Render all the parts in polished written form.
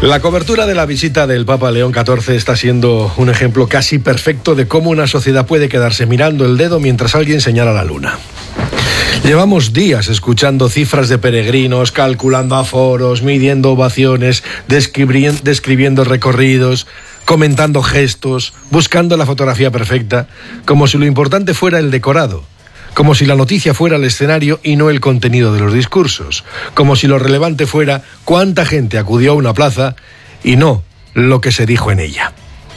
La cobertura de la visita del Papa León XIV está siendo un ejemplo casi perfecto de cómo una sociedad puede quedarse mirando el dedo mientras alguien señala la luna. Llevamos días escuchando cifras de peregrinos, calculando aforos, midiendo ovaciones, describiendo recorridos, comentando gestos, buscando la fotografía perfecta, como si lo importante fuera el decorado. Como si la noticia fuera el escenario y no el contenido de los discursos. Como si lo relevante fuera cuánta gente acudió a una plaza y no lo que se dijo en ella.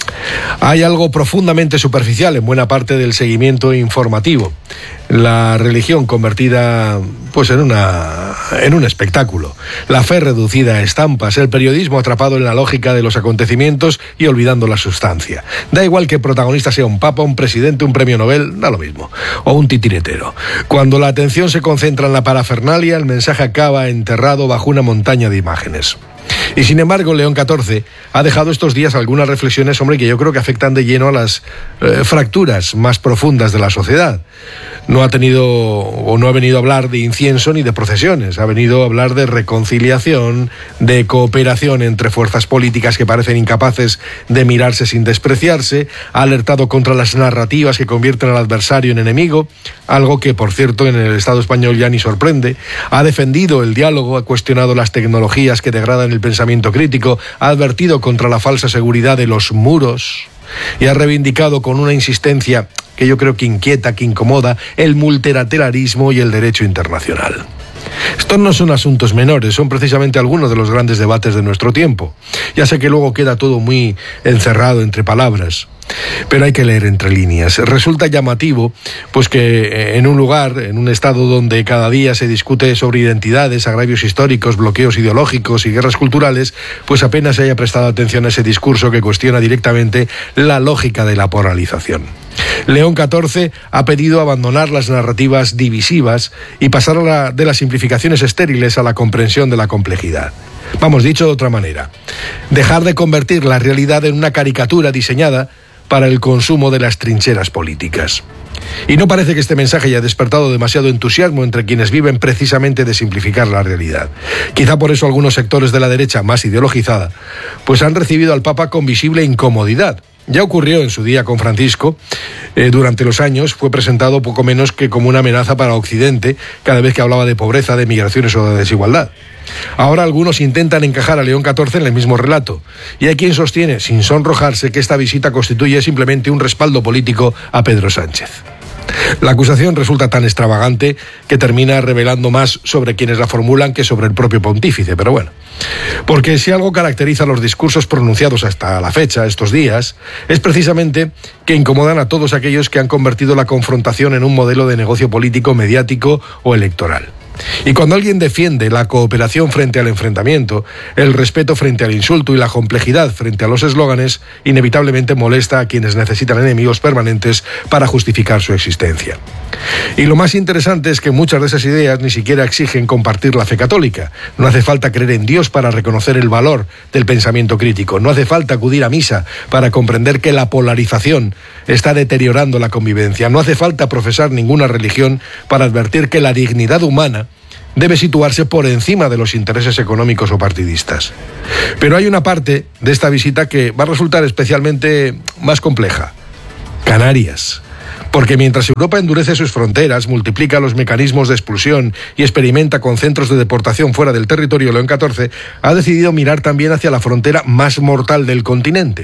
Hay algo profundamente superficial en buena parte del seguimiento informativo. La religión convertida pues en un espectáculo. La fe reducida a estampas. El periodismo atrapado en la lógica de los acontecimientos y olvidando la sustancia. Da igual que el protagonista sea un papa, un presidente, un premio Nobel, da lo mismo. O un titiritero. Cuando la atención se concentra en la parafernalia, el mensaje acaba enterrado bajo una montaña de imágenes. Y sin embargo, León XIV ha dejado estos días algunas reflexiones, hombre, que yo creo que afectan de lleno a las fracturas más profundas de la sociedad. No ha venido a hablar de incienso ni de procesiones, ha venido a hablar de reconciliación, de cooperación entre fuerzas políticas que parecen incapaces de mirarse sin despreciarse, ha alertado contra las narrativas que convierten al adversario en enemigo, algo que, por cierto, en el Estado español ya ni sorprende, ha defendido el diálogo, ha cuestionado las tecnologías que degradan el pensamiento crítico, ha advertido contra la falsa seguridad de los muros y ha reivindicado con una insistencia que yo creo que inquieta, que incomoda, el multilateralismo y el derecho internacional. Estos no son asuntos menores, son precisamente algunos de los grandes debates de nuestro tiempo. Ya sé que luego queda todo muy encerrado entre palabras, pero hay que leer entre líneas. Resulta llamativo pues que en un lugar, en un estado donde cada día se discute sobre identidades, agravios históricos, bloqueos ideológicos y guerras culturales, pues apenas se haya prestado atención a ese discurso que cuestiona directamente la lógica de la polarización. León XIV ha pedido abandonar las narrativas divisivas y pasar de las simplificaciones estériles a la comprensión de la complejidad. Vamos, dicho de otra manera, dejar de convertir la realidad en una caricatura diseñada para el consumo de las trincheras políticas. Y no parece que este mensaje haya despertado demasiado entusiasmo entre quienes viven precisamente de simplificar la realidad. Quizá por eso algunos sectores de la derecha más ideologizada pues han recibido al Papa con visible incomodidad. Ya ocurrió en su día con Francisco, durante los años fue presentado poco menos que como una amenaza para Occidente cada vez que hablaba de pobreza, de migraciones o de desigualdad. Ahora algunos intentan encajar a León XIV en el mismo relato, y hay quien sostiene, sin sonrojarse, que esta visita constituye simplemente un respaldo político a Pedro Sánchez. La acusación resulta tan extravagante que termina revelando más sobre quienes la formulan que sobre el propio pontífice, pero bueno. Porque si algo caracteriza los discursos pronunciados hasta la fecha, estos días, es precisamente que incomodan a todos aquellos que han convertido la confrontación en un modelo de negocio político, mediático o electoral. Y cuando alguien defiende la cooperación frente al enfrentamiento, el respeto frente al insulto y la complejidad frente a los eslóganes, inevitablemente molesta a quienes necesitan enemigos permanentes para justificar su existencia. Y lo más interesante es que muchas de esas ideas ni siquiera exigen compartir la fe católica. No hace falta creer en Dios para reconocer el valor del pensamiento crítico. No hace falta acudir a misa para comprender que la polarización está deteriorando la convivencia. No hace falta profesar ninguna religión para advertir que la dignidad humana debe situarse por encima de los intereses económicos o partidistas. Pero hay una parte de esta visita que va a resultar especialmente más compleja: Canarias. Porque mientras Europa endurece sus fronteras, multiplica los mecanismos de expulsión y experimenta con centros de deportación fuera del territorio, León XIV ha decidido mirar también hacia la frontera más mortal del continente.